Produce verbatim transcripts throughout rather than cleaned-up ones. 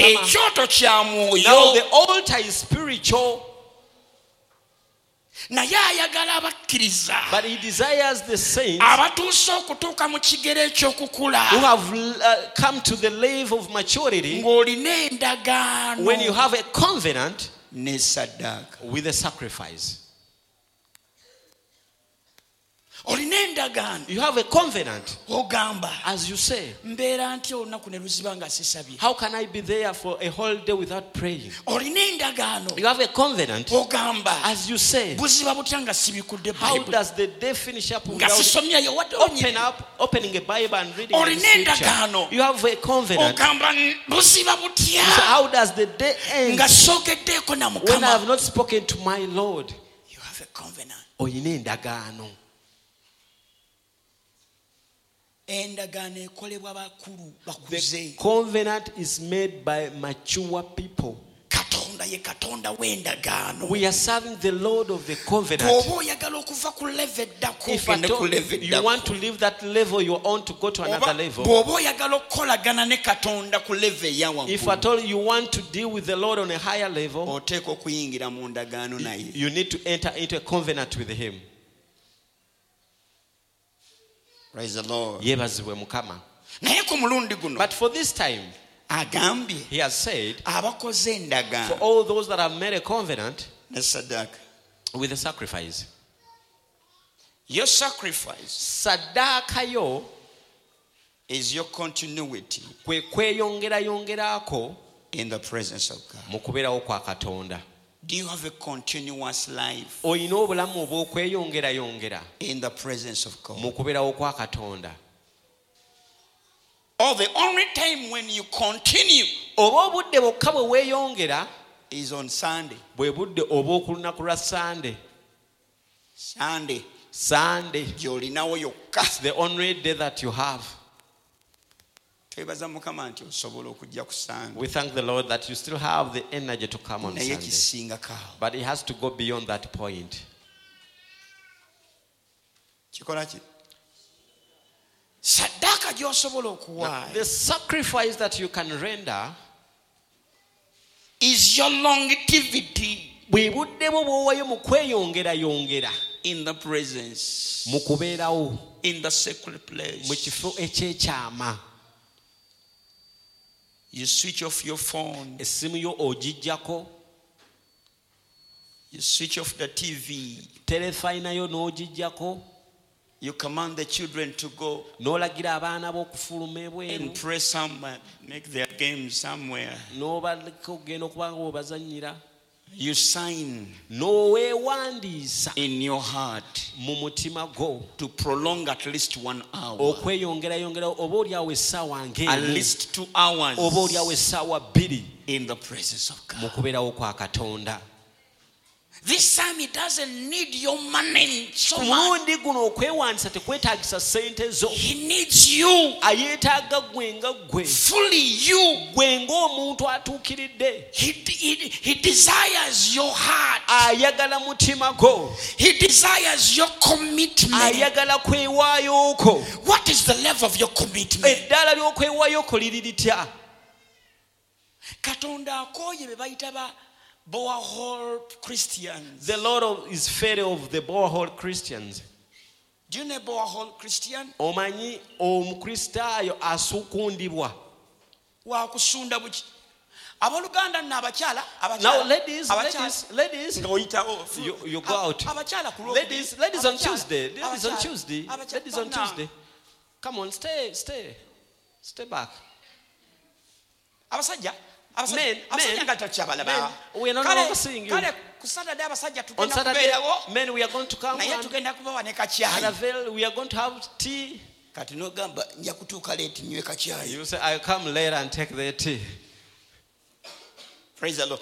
ekyoto kya mwoyo. Now the altar is spiritual. Naye ayagala abakkiriza. But he desires the saints abatuuse okutuuka mu kigero eky'okukula. who have uh, come to the level of maturity. Ng'olina endagaano. When you have a covenant ne saddaaka. with a sacrifice. Olina endagaano. You have a covenant. Ogamba. As you say. Mbeera ntya olunaku ne luziba nga sisabye. How can I be there for a whole day without praying? Olina endagaano. You have a covenant. Ogamba. As you say. Buziba butya nga sibikudde Bible. How does the day finish up without open up, opening a Bible and reading the scripture? You have a covenant. So how does the day end when I have not spoken to my Lord? You have a covenant. Oyine endagaano. Endagaano ekolebwa bakulu bakuze. The covenant is made by mature people. Katonda ye Katonda w'endagaano. We are serving the Lord of the covenant. Bw'oba oyagala okuva ku level eddako ogende ku level eddako. You want to leave that level, you want to go to another level. Bw'oba oyagala okukolagana ne Katonda ku level eya waggulu. If at all you want to deal with the Lord on a higher level, oteeka okuyingira mu ndagaano naye. You need to enter into a covenant with him. Praise the Lord. Yebazibwe Mukama. Naye ku mulundi guno. But for this time, agambye, he has said, abakoze endagaano. For all those that have made a covenant ne saddaaka. with a sacrifice. Your sacrifice saddaaka yo is your continuity kwe kweyongera yongerako in the presence of God. mu kubeerawo kwa Katonda. Do you have a continuous life oyina obulamu obw'okweyongera yongera in the presence of God? mu kubeerawo kwa Katonda. Or the only time when you continue oba obudde bwokka bwe weeyongera is on Sunday. bwe budde obw'okulunaku lwa Sunday. Sunday. Sunday. Gy'olinawo yokka. It's the only day that you have. Twebaza Mukama nti osobola okujja ku Sunday. We thank the Lord that you still have the energy to come on naye Sunday. kisingako. But it has to go beyond that point. Kikola ki? Saddaaka gy'osobola okuwaayo. The sacrifice that you can render is your longevity bwe budde bwo bw'owaayo mu kweyongera yongera in the presence, mu kubeerawo in the sacred place. mu kifo eky'ekyama. You switch off your phone. Essimu yo ogijjako. You switch off the T V. Telefayina yo n'ogijjako. You command the children to go n'olagira abaana b'okufuluma ebweru and pray somewhere, make their games somewhere. n'obaleka okugenda okuba nga bwebazannyira. You sign n'oweewandiisa in your heart mu mutima gwo to prolong at least one hour, okweyongerayongerawo oba oliawo essaawa at ng'emu least two hours oba oliawo essaawa bbiri in the presence of mu God. kubeerawo kwa Katonda. This time it doesn't need your money so ku much. mulundi guno okwewandiisa tekwetaagisa ssente zo. He needs you, ayeetaaga gwe nga gwe fully you. gwe ng'omuntu atuukiridde. He, he, he desires your heart. Ayagala mutima go. He desires your commitment. Ayagala kwewaayo kwo. What is the level of your commitment? Eddaala ly'okwewaayo kwo liri litya? Katonda akooye be bayita ba Boahol Christians. The Lord is fair of the Boahol Christians. Do you know Boahol Christian? Omanyi omukristaayo asukundibwa. Wa kusunda buki. Abaluganda na abakyala, abakyala. Now ladies, ladies, ladies, Ngoyitawo. you, you go out. Abakyala ku Ladies, ladies on Tuesday. Ladies on Tuesday. Ladies on Tuesday. Come on, stay, stay. Stay back. Abasajja. Men, men, men, we are not longer seeing you. On Saturday, men, we are going to come and, and avail, we are going to have tea. You say, I'll come later and take the tea. Praise the Lord.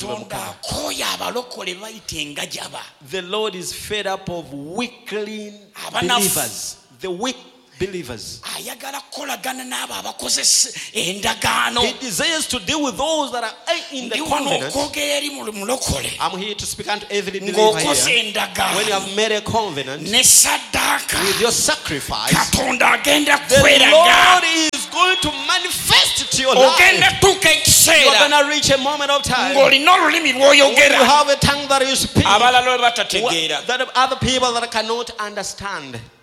The Lord is fed up of weakling believers. The weak believers. He desires to deal with those that are in the covenant. I'm here to speak unto every believer here. When you have made a covenant with your sacrifice, the Lord is going to manifest to your life. ogenda tuuka You are ekiseera going to reach a moment of time ng'olina olulimi when you lw'oyogera have a tongue that you speak abalala we batategeera. that other people that cannot understand.